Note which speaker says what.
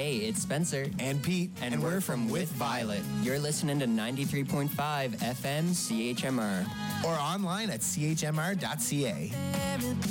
Speaker 1: Hey, it's Spencer.
Speaker 2: And Pete.
Speaker 1: And we're from With Violet. You're listening to 93.5 FM CHMR.
Speaker 2: Or online at chmr.ca.